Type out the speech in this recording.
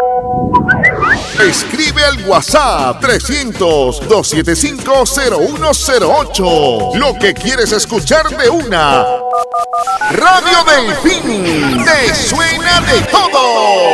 Escribe al WhatsApp 300-275-0108. Lo que quieres escuchar de una. Radio Delfín. Te suena de todo.